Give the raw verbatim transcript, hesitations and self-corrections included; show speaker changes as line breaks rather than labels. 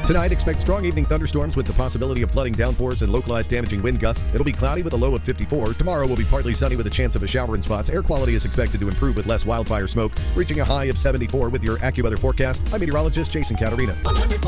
Tonight, expect strong evening thunderstorms with the possibility of flooding, downpours, and localized damaging wind gusts. It'll be cloudy with a low of fifty-four. Tomorrow will be partly sunny with a chance of a shower in spots. Air quality is expected to improve with less wildfire smoke, reaching a high of seventy-four with your AccuWeather forecast. I'm meteorologist Jason Caterina.